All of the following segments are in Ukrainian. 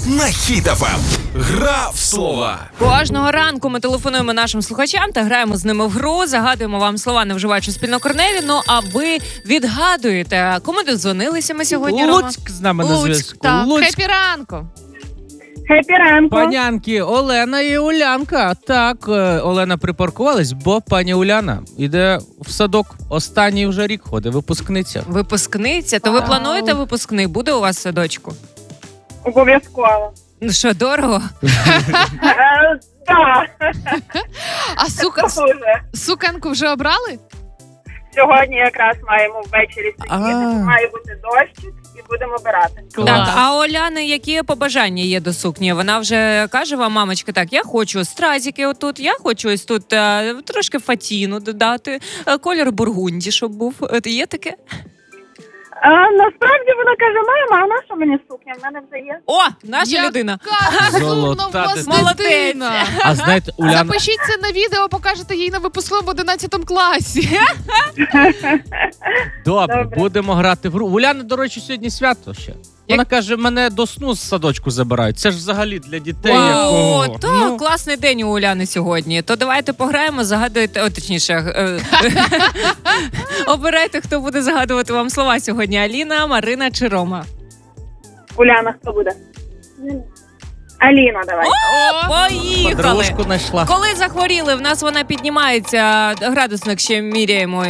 на Хіт ФМ. Гра в слова. Кожного ранку ми телефонуємо нашим слухачам та граємо з ними в гру, загадуємо вам слова, не вживаючи спільнокорневі. Ну, а ви відгадуєте, кому додзвонилися ми сьогодні, Рома? Луцьк з нами на зв'язку. Так, Луцьк. хеппі ранку. Хеппі ранку. Панянки Олена і Улянка. Так, Олена припаркувалась, бо пані Уляна йде в садок. Останній вже рік ходить, випускниця. Випускниця? То ви плануєте випускний? Буде у вас в садочку? Обов'язково. Ну що, дорого? Так. А Дуже. сукенку вже обрали? Сьогодні якраз маємо ввечері А. сидіти. Має бути дощик і будемо обирати. Так, а Оляни які побажання є до сукні? Вона вже каже вам, мамочка, так, я хочу стразики отут, я хочу ось тут трошки фатіну додати, колір бургунді, щоб був. От є таке? Насправді вона каже, мама, а на що мені сукня? В мене вже є. О, наша людина. Яка розумна у Золота вас дитина. дитина. А знаєте, Уляна... Запишіть це на відео, покажете їй на випускному в 11 класі. Добре, будемо грати в гру. Уляна, до речі, сьогодні свято ще. Вона каже, мене до сну з садочку забирають. Це ж взагалі для дітей. О, якого? то класний день у Уляни сьогодні. То давайте пограємо, загадуйте, точніше, обирайте, хто буде загадувати вам слова сьогодні. Аліна, Марина чи Рома? Уляна, хто буде? Аліна, давай. Поїхали! Подружку знайшла. Коли захворіли, в нас вона піднімається, градусник ще міряємо.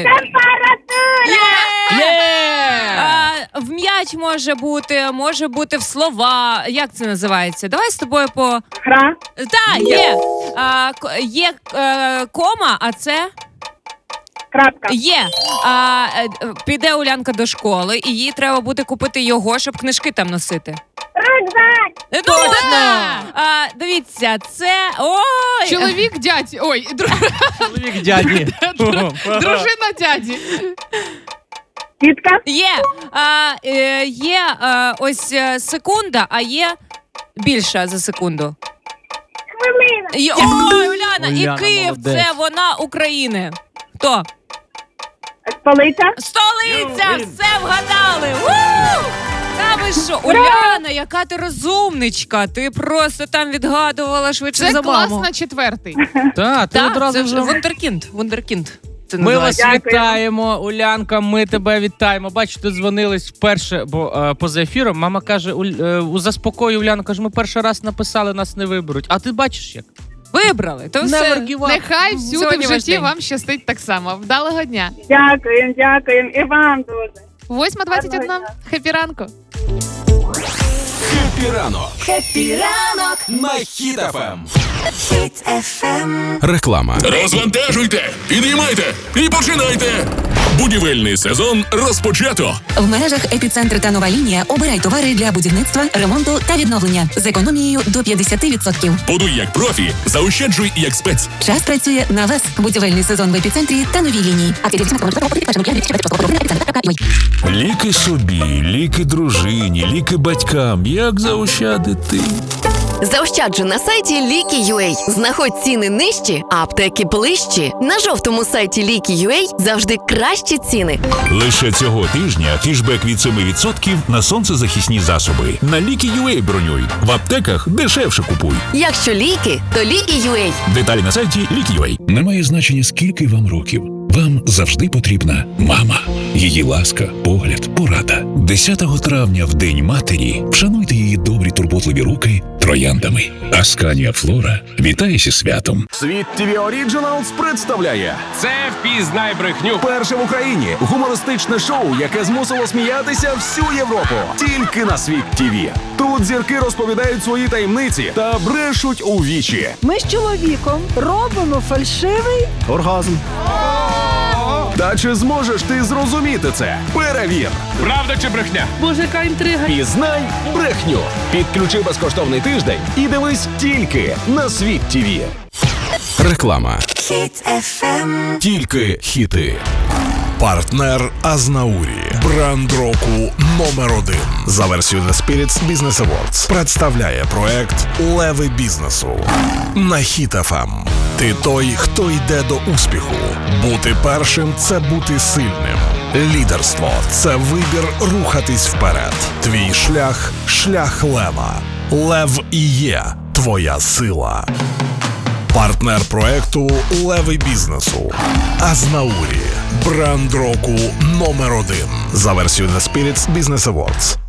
В м'яч може бути в слова. Як це називається? Давай з тобою по... Гра. Так, є. Є кома, а це... Крапка. Є. Піде Улянка до школи, і їй треба буде купити його, щоб книжки там носити. Рюкзак. Точно! Дивіться, це... Ой! Чоловік дяді. Ой, Чоловік дяді. дружина дяді. Тітка. Є ось секунда, а є більша за секунду. Хвилина. Ой, Уляна, і Уляна, Київ, молодець. це вона України. Хто? Столиця. Столиця! Все вгадали! Та ви що? Уляна, яка ти розумничка! Ти просто там відгадувала швидше Це за клас маму. на четвертий. Так, ти Так, одразу це вже... вже вундеркінд. Це Ми називається. вас Дякую. вітаємо, Улянка, ми тебе вітаємо. Бачите, дзвонились вперше, бо поза ефіром. Мама каже, у заспокою Уляна, каже, ми перший раз написали, нас не виберуть. А ти бачиш як? Вибрали. То все. Never give up. Нехай всюди Сьогодні в ваш житті день. вам щастить так само. Вдалого дня. Дякуємо. І вам дуже. 8:21. Хеппі ранку. Хеппі ранок на Хіт ФМ. Реклама. Розвантажуйте, підіймайте і починайте. Будівельний сезон розпочато. В мережах «Епіцентр» та «Нова лінія» обирай товари для будівництва, ремонту та відновлення з економією до 50%. Будуй як профі, заощаджуй як спец. Час працює на вас. Будівельний сезон в «Епіцентрі» та «Новій лінії». Ліки собі, ліки дружині, ліки батькам. Як заощадити? Заощаджу на сайті Ліки.UA. Знаходь ціни нижчі, а аптеки ближчі. На жовтому сайті Ліки.UA завжди кращі ціни. Лише цього тижня кешбек від 7% на сонцезахисні засоби. На Ліки.UA бронюй. В аптеках дешевше купуй. Якщо ліки, то Ліки.UA. Деталі на сайті Ліки.UA. Немає значення, скільки вам років. Вам завжди потрібна мама. Її ласка, погляд, порада. 10 травня, в День матері, вшануйте її добрі турботливі руки трояндами. Асканія Флора вітає зі святом. Світ ТВ Оріджиналс представляє Це «Впізнай брехню». перше в Україні гумористичне шоу, яке змусило сміятися всю Європу. Тільки на Світ ТВ. Тут зірки розповідають свої таємниці та брешуть у вічі. Ми з чоловіком робимо фальшивий Оргазм. Та чи зможеш ти зрозуміти це? Перевір. Правда чи брехня? Боже, яка інтрига. Пізнай брехню. Підключи безкоштовний тиждень і дивись тільки на Світ ТВ. Реклама. Хіт ФМ. Тільки хіти. Партнер Азнаурі. Бренд року номер 1. За версією The Spirits Business Awards представляє проект «Леви бізнесу» на Хіт ФМ. Ти той, хто йде до успіху. Бути першим – це бути сильним. Лідерство – це вибір рухатись вперед. Твій шлях – шлях лева. Лев і є твоя сила. Партнер проекту «Леви бізнесу» Азнаурі. Бренд року номер 1 за версією The Spirits Business Awards.